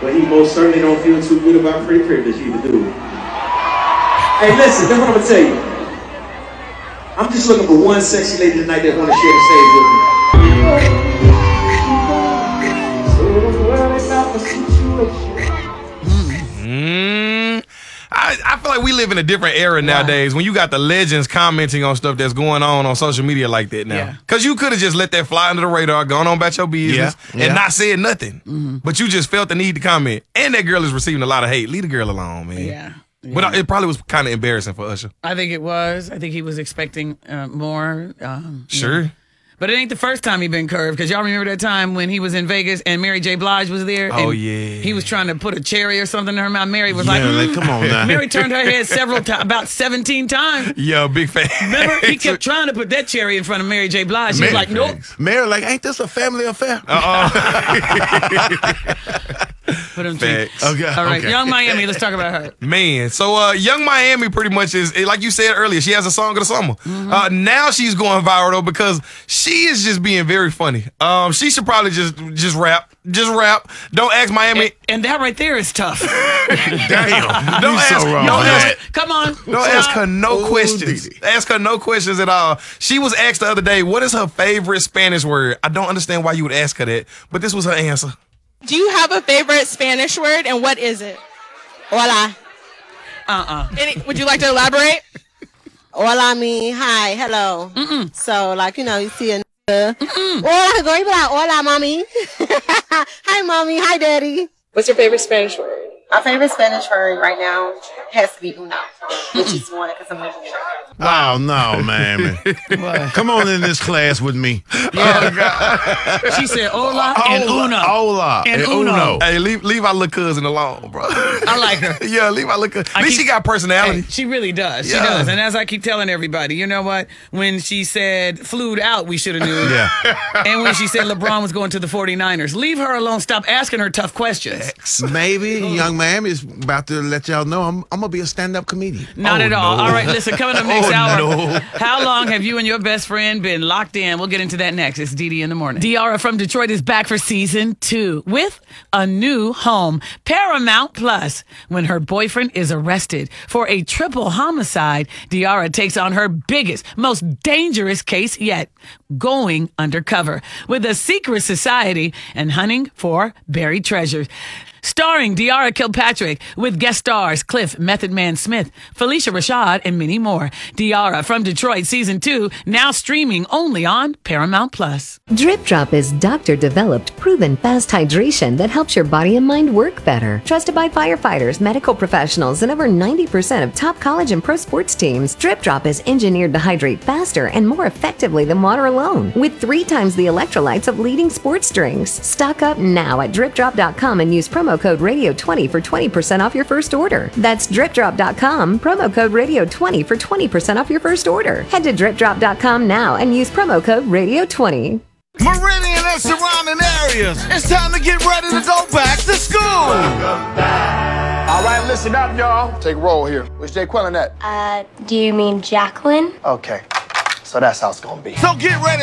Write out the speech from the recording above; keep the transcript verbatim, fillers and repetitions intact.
but he most certainly don't feel too good about pretty privilege either, do he? Hey, listen, that's what I'm gonna tell you. I'm just looking for one sexy lady tonight that want to share the stage with me. Mm, I, I feel like we live in a different era nowadays when you got the legends commenting on stuff that's going on on social media like that now. Yeah. Because you could have just let that fly under the radar, gone on about your business, Yeah, yeah. and not said nothing. Mm-hmm. But you just felt the need to comment. And that girl is receiving a lot of hate. Leave the girl alone, man. Yeah. yeah. But it probably was kind of embarrassing for Usher. I think it was. I think he was expecting uh, more. Um, Sure. yeah. But it ain't the first time he been curved, because y'all remember that time when he was in Vegas and Mary J. Blige was there? Oh, and yeah. He was trying to put a cherry or something in her mouth. Mary was Yeah, like, like, mm. come on now. Mary turned her head several times, about seventeen times. Yeah, big fan. Remember? He kept trying to put that cherry in front of Mary J. Blige. She was like, nope. Mary, like, ain't this a family affair? Put him Facts. Okay. All right, okay. Young Miami, let's talk about her. Man, so uh, Young Miami pretty much is, like you said earlier, she has a song of the summer. Mm-hmm. Uh, now she's going viral, though, because she is just being very funny. Um, she should probably just just rap. Just rap. Don't ask Miami. And, and that right there is tough. Damn. Don't you ask- so wrong. don't for ask- that. Come on. Don't ask her no Ooh, questions. Didi. Ask her no questions at all. She was asked the other day, what is her favorite Spanish word? I don't understand why you would ask her that, but this was her answer. Do you have a favorite Spanish word, and what is it? Hola. Uh-uh. Any, would you like to elaborate? Hola, me. Hi. Hello. Mm-mm. So, like, you know, you see a nigga. Hola, go. You be like, hola, mommy. Hi, mommy. Hi, daddy. What's your favorite Spanish word? My favorite Spanish word right now has to be uno, which is one because I'm moving. Oh, no, man. Come on in this class with me. She said hola and uno. Hola And and uno. uno. Hey, leave leave our little cousin alone, bro. I like her. Yeah, leave our little cousin. At I least keep- she got personality. Hey, she really does. She Yeah. does. And as I keep telling everybody, you know what? When she said flued out, we should have knew. Yeah. And when she said LeBron was going to the forty-niners, leave her alone. Stop asking her tough questions. Maybe Young Miami is about to let y'all know I'm, I'm going to be a stand-up comedian. Not Oh, at all. no. All right, listen, coming up next Oh, hour. no. How long have you and your best friend been locked in? We'll get into that next. It's Dee Dee in the morning. Diarra from Detroit is back for season two with a new home. Paramount Plus. When her boyfriend is arrested for a triple homicide, Diarra takes on her biggest, most dangerous case yet, going undercover with a secret society and hunting for buried treasures. Starring Diarra Kilpatrick with guest stars Cliff Method Man Smith, Felicia Rashad, and many more. Diarra from Detroit season two, now streaming only on Paramount Plus. Drip Drop is doctor-developed, proven fast hydration that helps your body and mind work better. Trusted by firefighters, medical professionals, and over ninety percent of top college and pro sports teams, Drip Drop is engineered to hydrate faster and more effectively than water alone, with three times the electrolytes of leading sports drinks. Stock up now at drip drop dot com and use promo code radio twenty for twenty percent off your first order. That's drip drop dot com, promo code radio twenty for twenty percent off your first order. Head to drip drop dot com now and use promo code radio twenty. Meridian and surrounding areas. It's time to get ready to go back to school. All right, listen up, y'all. Take roll here. Where's Jay Quillen at? Uh, do you mean Jacqueline? Okay, so that's how it's gonna be. So get ready